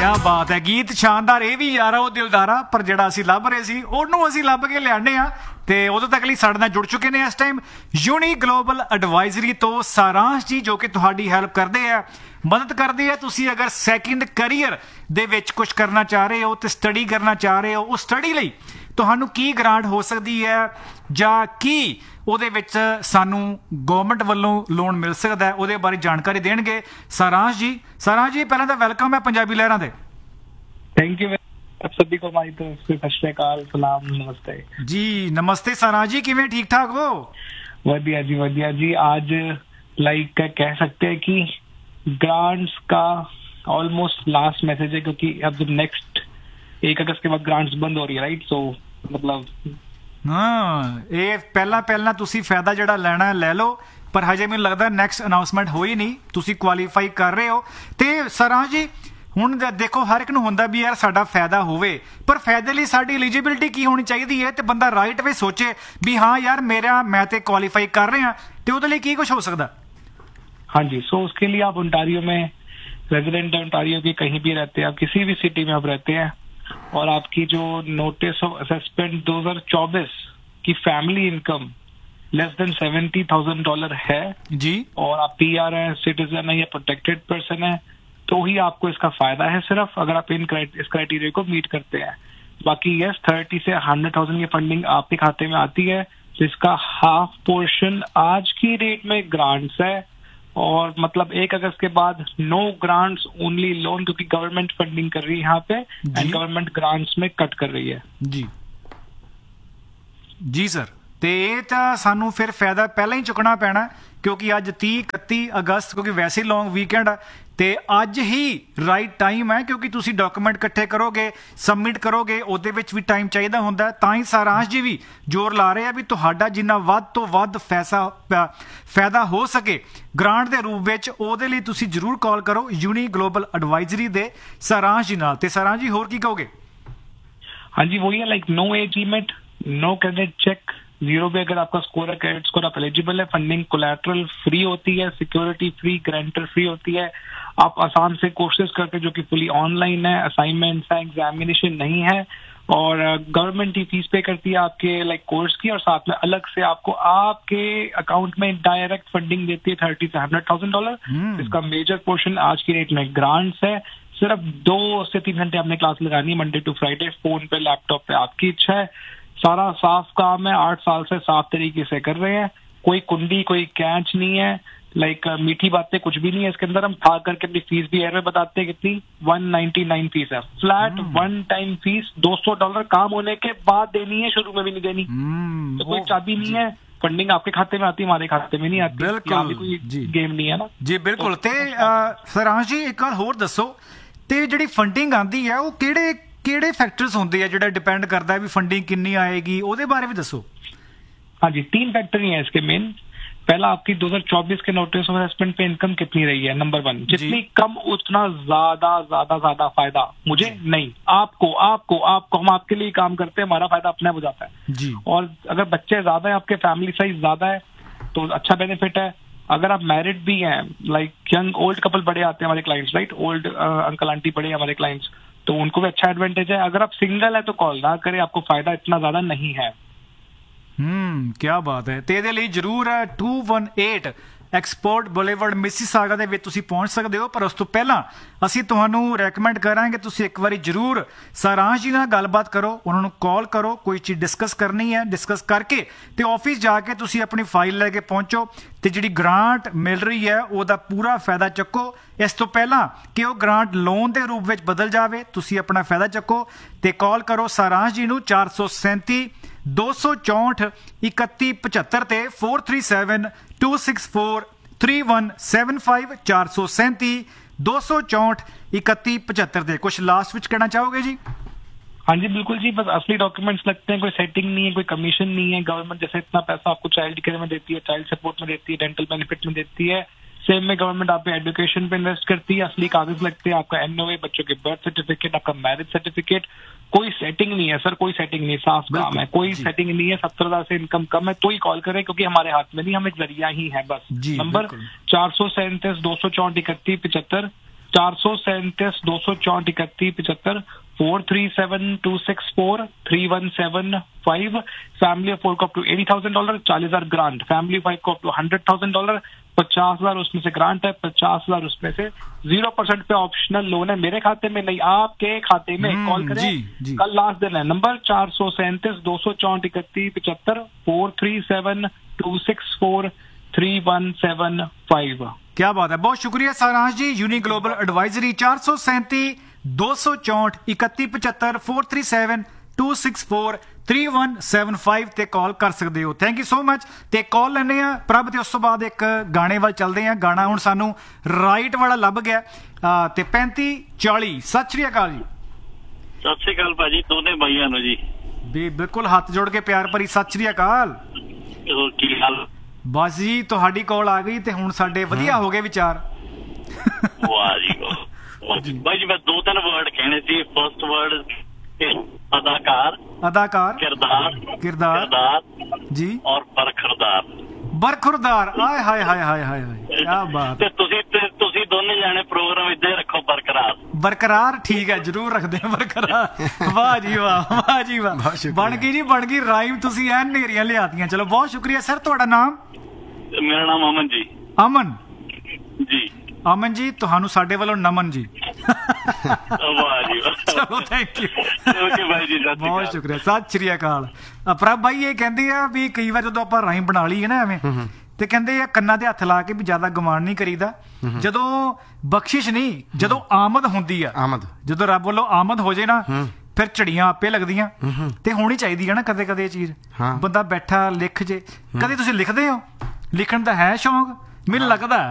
क्या बात है, गीत शानदार। ਇਹ ਵੀ ਯਾਰਾ ਉਹ ਦਿਲਦਾਰਾ, ਪਰ ਜਿਹੜਾ ਅਸੀਂ ਲੱਭ ਰਹੇ ਸੀ ਉਹਨੂੰ ਅਸੀਂ ਲੱਭ ਕੇ ਲਿਆਣੇ ਆ ਤੇ ਉਦੋਂ ਤੱਕ ਲਈ ਸਾਡੇ ਨਾਲ ਜੁੜ ਚੁੱਕੇ ਨੇ ਇਸ ਟਾਈਮ ਯੂਨੀ ਗਲੋਬਲ ਐਡਵਾਈਜ਼ਰੀ ਤੋਂ ਸਾਰਾਂਸ਼ ਜੀ, ਜੋ ਕਿ ਤੁਹਾਡੀ ਹੈਲਪ ਕਰਦੇ ਆ, ਮਦਦ ਕਰਦੇ ਆ। ਤੁਸੀਂ ਅਗਰ ਸੈਕਿੰਡ ਕਰੀਅਰ ਦੇ ਵਿੱਚ ਕੁਝ ਕਰਨਾ ਚਾਹ ਰਹੇ ਹੋ ਤੇ ਸਟੱਡੀ ਕਰਨਾ ਚਾਹ ਰਹੇ ਹੋ, ਉਹ ਸਟੱਡੀ ਲਈ ਤੁਹਾਨੂੰ ਕੀ ਗ੍ਰਾਂਟ ਹੋ ਸਕਦੀ ਹੈ ਜਾਂ ਕੀ ਉਹਦੇ ਵਿੱਚ ਸਾਨੂੰ ਗਵਰਨਮੈਂਟ ਵੱਲੋਂ ਲੋਨ ਮਿਲ ਸਕਦਾ ਹੈ, ਉਹਦੇ ਬਾਰੇ ਜਾਣਕਾਰੀ ਦੇਣਗੇ ਸਾਰਾਂਸ਼ ਜੀ। ਸਾਰਾਂਸ਼ ਜੀ, ਪਹਿਲਾਂ ਤਾਂ ਵੈਲਕਮ ਹੈ ਪੰਜਾਬੀ ਲਹਿਰਾਂ ਤੇ। थैंक यू सभी को हमारी तरफ से सत श्री अकाल, सलाम, नमस्ते जी। नमस्ते सारांश जी, किवें ठीक ठाक हो? वधिया जी। आज लाइक कह सकते हैं कि ग्रांट्स का ऑलमोस्ट लास्ट मैसेज है, क्योंकि अब जब नेक्स्ट 1 अगस्त के बाद ग्रांट्स बंद हो रही है, राइट? सो मतलब हाँ, ये पहला तुसी फायदा जिहड़ा लेना है ले लो, पर हजे मैनूं लगदा नैक्सट अनाउंसमेंट होई नहीं, तुसी क्वालीफाई कर रहे हो। ते सारांश जी, ਹੁਣ ਦੇਖੋ ਹਰ ਇੱਕ ਨੂੰ ਹੁੰਦਾ ਵੀ ਯਾਰ ਸਾਡਾ ਫਾਇਦਾ ਹੋਵੇ, ਪਰ ਫਾਇਦੇ ਲਈ ਸਾਡੀ ਐਲੀਜੀਬਿਲਿਟੀ ਕੀ ਹੋਣੀ ਚਾਹੀਦੀ ਹੈ ਤੇ ਬੰਦਾ ਰਾਈਟ ਵੇ ਸੋਚੇ ਵੀ ਹਾਂ ਯਾਰ मैं तो क्वालिफाई कर रहे हैं, तो ਉਹਦੇ ਲਈ ਕੀ ਕੁਝ ਹੋ ਸਕਦਾ? हाँ जी, सो उसके लिए आप ओंटारियो में रेजिडेंट है, ओंटारियो के कहीं भी रहते हैं, आप किसी भी सिटी में आप रहते हैं और आपकी जो नोटिस ऑफ असेसमेंट 2024 की फैमिली इनकम लेस देन $70,000 है जी, और आप PR हैं, सिटीजन है या प्रोटेक्टेड पर्सन है, तो ही आपको इसका फायदा है, सिर्फ अगर आप इस क्राइटेरिया को मीट करते हैं। बाकी यस, 30 से 100,000 की फंडिंग आपके खाते में आती है, जिसका हाफ पोर्शन आज की रेट में ग्रांट्स है, और मतलब 1 अगस्त के बाद नो ग्रांट्स, ओनली लोन, क्योंकि गवर्नमेंट फंडिंग कर रही है यहाँ पे एंड गवर्नमेंट ग्रांट्स में कट कर रही है। जी सर, ਤੇ ਇਹ ਤਾਂ ਸਾਨੂੰ ਫਿਰ ਫਾਇਦਾ ਪਹਿਲਾਂ ਹੀ ਚੁੱਕਣਾ ਪੈਣਾ, ਕਿਉਂਕਿ ਅੱਜ 30-31 ਅਗਸਤ, ਕਿਉਂਕਿ ਵੈਸੇ ਲੌਂਗ ਵੀਕਐਂਡ ਆ, ਤੇ ਅੱਜ ਹੀ ਰਾਈਟ ਟਾਈਮ ਹੈ, ਕਿਉਂਕਿ ਤੁਸੀਂ ਡਾਕੂਮੈਂਟ ਇਕੱਠੇ ਕਰੋਗੇ, ਸਬਮਿਟ ਕਰੋਗੇ, ਉਹਦੇ ਵਿੱਚ ਵੀ ਟਾਈਮ ਚਾਹੀਦਾ ਹੁੰਦਾ। ਤਾਂ ਹੀ ਸਾਰਾਂਸ਼ ਜੀ ਵੀ ਜ਼ੋਰ ਲਾ ਰਹੇ ਆ ਵੀ ਤੁਹਾਡਾ ਜਿੰਨਾ ਵੱਧ ਤੋਂ ਵੱਧ ਫਾਇਦਾ ਹੋ ਸਕੇ ਗ੍ਰਾਂਟ ਦੇ ਰੂਪ ਵਿੱਚ, ਉਹਦੇ ਲਈ ਤੁਸੀਂ ਜ਼ਰੂਰ ਕਾਲ ਕਰੋ ਯੂਨੀ ਗਲੋਬਲ ਐਡਵਾਈਜ਼ਰੀ ਦੇ ਸਾਰਾਂਸ਼ ਜੀ ਨਾਲ। ਤੇ ਸਾਰਾਂਸ਼ ਜੀ ਹੋਰ ਕੀ ਕਹੋਗੇ? हाँ जी, वही है, like no age limit, no credit check, 0 पे अगर आपका स्कोर है, क्रेडिट स्कोर आप एलिजिबल है, फंडिंग कोलैटरल फ्री होती है, सिक्योरिटी फ्री, गारंटर फ्री होती है। आप आसान से कोर्सेज करके, जो कि फुली ऑनलाइन है, असाइनमेंट्स है, एग्जामिनेशन नहीं है, और गवर्नमेंट ही फीस पे करती है आपके लाइक कोर्स की, और साथ में अलग से आपको आपके अकाउंट में डायरेक्ट फंडिंग देती है $30,000 से $100,000। इसका मेजर पोर्शन आज की रेट में ग्रांट्स है। सिर्फ 2 से 3 घंटे आपने क्लास लगानी है, मंडे टू फ्राइडे, फोन पे, लैपटॉप पे, आपकी इच्छा है। सारा साफ काम है, 8 साल से साफ तरीके से कर रहे हैं, कोई कुंडी, कोई कैच नहीं है, लाइक मीठी बातें कुछ भी नहीं है इसके अंदर। हम भाग करके अपनी फीस भी एयर में बताते हैं कितनी, 199 फीस है, फ्लैट 1 टाइम फीस, $200 काम होने के बाद देनी है, शुरू में भी नहीं देनी, तो कोई चाबी नहीं है, फंडिंग आपके खाते में आती है, हमारे खाते में नहीं आती। बिल्कुल, कोई गेम नहीं है ना जी। बिल्कुल। ते सारांश जी, एक बार होर दसो, ते जिहड़ी फंडिंग आंदी है वो ਕਿਹੜੇ फैक्टर्स होंगे हैं जो डिपेंड करता है भी फंडिंग कितनी आएगी, ਉਹਦੇ बारे भी दसो। हाँ जी, 3 फैक्टर ही है इसके मेन। पहला, आपकी 2024 के नोटिस ऑफ असेसमेंट पे इनकम कितनी रही है, नंबर 1। जितनी कम उतना ज्यादा फायदा मुझे नहीं, आपको हम आपके लिए काम करते हैं, हमारा फायदा अपने आप हो जाता है जी। और अगर बच्चे ज्यादा है, आपके फैमिली साइज ज्यादा है, तो अच्छा बेनिफिट है। अगर आप मैरिड भी हैं, लाइक यंग ओल्ड कपल बड़े आते हैं हमारे clients, right, old uncle aunty बड़े हमारे क्लाइंट्स, तो उनको भी अच्छा एडवांटेज है। अगर आप सिंगल है तो कॉल ना करें, आपको फायदा इतना ज्यादा नहीं है। क्या बात है। ਤੇ ਇਹਦੇ ਲਈ ਜ਼ਰੂਰ 218 ਐਕਸਪੋਰਟ ਬੁਲੇਵਰਡ ਮਿਸੀਸਾਗਾ ਦੇ ਵਿੱਚ ਤੁਸੀਂ ਪਹੁੰਚ ਸਕਦੇ ਹੋ, ਪਰ ਉਸ ਤੋਂ ਪਹਿਲਾਂ ਅਸੀਂ ਤੁਹਾਨੂੰ ਰეკਮੈਂਡ ਕਰਾਂਗੇ ਤੁਸੀਂ ਇੱਕ ਵਾਰੀ ਜ਼ਰੂਰ ਸਾਰਾਂਸ਼ ਜੀ ਨਾਲ ਗੱਲਬਾਤ ਕਰੋ, ਉਹਨਾਂ ਨੂੰ ਕਾਲ ਕਰੋ, ਕੋਈ ਚੀਜ਼ ਡਿਸਕਸ ਕਰਨੀ ਹੈ, ਡਿਸਕਸ ਕਰਕੇ ਤੇ ਆਫਿਸ ਜਾ ਕੇ ਤੁਸੀਂ ਆਪਣੀ ਫਾਈਲ ਲੈ ਕੇ ਪਹੁੰਚੋ ਤੇ ਜਿਹੜੀ ਗ੍ਰਾਂਟ ਮਿਲ ਰਹੀ ਹੈ ਉਹਦਾ ਪੂਰਾ ਫਾਇਦਾ ਚੱਕੋ। ਇਸ ਤੋਂ ਪਹਿਲਾਂ ਕਿ ਉਹ ਗ੍ਰਾਂਟ ਲੋਨ ਦੇ ਰੂਪ ਵਿੱਚ ਬਦਲ ਜਾਵੇ, ਤੁਸੀਂ ਆਪਣਾ ਫਾਇਦਾ ਚੱਕੋ ਤੇ ਕਾਲ ਕਰੋ ਸਾਰਾਂਸ਼ ਜੀ ਨੂੰ 437 264 3175 ਤੇ 437-264 3175 437 264 3175 ਤੇ। कुछ लास्ट विच कहना चाहोगे जी? हाँ जी, बिल्कुल जी, बस असली डॉक्यूमेंट्स लगते हैं, कोई सेटिंग नहीं है, कोई कमीशन नहीं है। गवर्नमेंट जैसे इतना पैसा आपको चाइल्ड केयर में देती है, चाइल्ड सपोर्ट में देती है, डेंटल बेनिफिट में देती है, सेम में गवर्नमेंट आप पे एजुकेशन पे इन्वेस्ट करती है। असली कागज लगते हैं, आपका NOA, बच्चों के बर्थ सर्टिफिकेट, आपका मैरिज सर्टिफिकेट। कोई सेटिंग नहीं है सर, कोई सेटिंग नहीं, साफ काम है, कोई सेटिंग नहीं है। 70,000 से इनकम कम है तो ही कॉल करें, क्योंकि हमारे हाथ में नहीं, हम एक जरिया ही है बस। नंबर 437 264 3175 437 264 31 75 437 264 3175 फैमिली ऑफ 4 को अप टू $80,000 40,000 ग्रांट, फैमिली 5 को अप टू $100,000 50,000 उसमें से ग्रांट है, 50,000 उसमें से 0% पे ऑप्शनल लोन है, मेरे खाते में नहीं आपके खाते में। कॉल करें जी। कल लास्ट दिन है, नंबर 437 264 31 75 437 264 3175। क्या बात है, बहुत शुक्रिया सारांश जी। यूनी ग्लोबल एडवाइजरी 437 264 31 75 437 264 3175 ਤੇ ਕਾਲ ਕਰ ਸਕਦੇ ਹੋ। Thank you so much. ਤੇ ਕਾਲ ਲੈਣੇ ਆ ਪ੍ਰਭ, ਤੇ ਉਸ ਤੋਂ ਬਾਅਦ ਇੱਕ ਗਾਣੇ ਵੱਲ ਚੱਲਦੇ ਆ। ਗਾਣਾ ਹੁਣ ਸਾਨੂੰ ਰਾਈਟ ਵਾਲਾ ਲੱਭ ਗਿਆ ਤੇ 3540। ਸਤਿ ਸ਼੍ਰੀ ਅਕਾਲ ਜੀ। ਸਤਿ ਸ਼੍ਰੀ ਅਕਾਲ ਭਾਜੀ, ਦੋਨੇ ਭਾਈਆਂ ਨੂੰ ਜੀ ਵੀ ਬਿਲਕੁਲ ਹੱਥ ਜੋੜ ਕੇ ਪਿਆਰ ਭਰੀ ਸਤਿ ਸ਼੍ਰੀ ਅਕਾਲ। ਹੋਰ ਕੀ ਹਾਲ? ਬਸ ਜੀ ਤੁਹਾਡੀ ਕਾਲ ਆ ਗਈ ਤੇ ਹੁਣ ਸਾਡੇ ਵਧੀਆ ਹੋ ਗਏ ਵਿਚਾਰ। ਵਾਹ ਜੀ ਵਾਹ। ਭਾਈ ਜੀ ਮੈਂ 2-3 ਵਰਡ ਕਹਿਣੇ ਸੀ। ਫਸਟ ਵਰਡ ਅਦਾਕਾਰ, ਕਿਰਦਾਰ ਜੀ, ਔਰ ਬਰਖੁਰਦਾਰ। ਆਏ ਹਾਏ ਹਾਏ ਹਾਏ ਹਾਏ ਹਾਏ, ਕੀ ਬਾਤ। ਤੇ ਤੁਸੀਂ ਦੋਨੇ ਜਾਣੇ ਪ੍ਰੋਗਰਾਮ ਇੱਦਾਂ ਹੀ ਰੱਖੋ ਬਰਕਰਾਰ। ਠੀਕ ਹੈ, ਜਰੂਰ ਰੱਖਦੇ ਹਾਂ ਬਰਕਰਾਰ। ਵਾਹ ਜੀ ਵਾਹ, ਵਾਹ ਜੀ ਵਾਹ, ਬਣ ਗਈ ਜੀ, ਬਣ ਗਈ ਰਾਈਮ। ਤੁਸੀਂ ਐਨ ਨੇਰੀਆਂ ਲਿਆਤੀਆਂ। ਚਲੋ ਬਹੁਤ ਸ਼ੁਕਰੀਆ ਸਰ। ਤੁਹਾਡਾ ਨਾਮ? ਮੇਰਾ ਨਾਮ ਅਮਨ ਜੀ। ਅਮਨ ਜੀ। ਅਮਨ ਜੀ ਤੁਹਾਨੂੰ ਸਾਡੇ ਵੱਲੋਂ ਨਮਨ ਜੀ। ਵਾਹ ਜੀ ਵਾਹ, ਚਲੋ ਥੈਂਕ ਯੂ, ਓਕੇ ਭਾਈ ਜੀ, ਬਹੁਤ ਸ਼ੁਕਰੀਆ। ਸਤਿ ਸ਼੍ਰੀ ਅਕਾਲ। ਪ੍ਰਭ ਬਾਈ ਇਹ ਕਹਿੰਦੇ ਆ ਵੀ ਕਈ ਵਾਰ ਜਦੋਂ ਆਪਾਂ ਰਾਈਮ ਬਣਾ ਲਈਏ ਨਾ ਐਵੇਂ, ਤੇ ਕਹਿੰਦੇ ਆ ਕੰਨਾਂ ਦੇ ਹੱਥ ਲਾ ਕੇ ਵੀ ਜ਼ਿਆਦਾ ਗਮਾਨ ਨਹੀਂ ਕਰੀਦਾ। ਜਦੋਂ ਬਖਸ਼ਿਸ਼ ਨਹੀਂ, ਜਦੋਂ ਆਮਦ ਹੁੰਦੀ ਆ, ਜਦੋਂ ਰੱਬ ਵੱਲੋਂ ਆਮਦ ਹੋ ਜੇ ਨਾ, ਫਿਰ ਝੜੀਆਂ ਆਪੇ ਲੱਗਦੀਆਂ। ਤੇ ਹੋਣੀ ਚਾਹੀਦੀ ਹੈ ਨਾ ਕਦੇ ਕਦੇ ਇਹ ਚੀਜ਼। ਬੰਦਾ ਬੈਠਾ ਲਿਖ ਜੇ। ਕਦੇ ਤੁਸੀਂ ਲਿਖਦੇ ਹੋ? ਲਿਖਣ ਦਾ ਹੈ ਸ਼ੌਂਕ? ਮੈਨੂੰ ਲੱਗਦਾ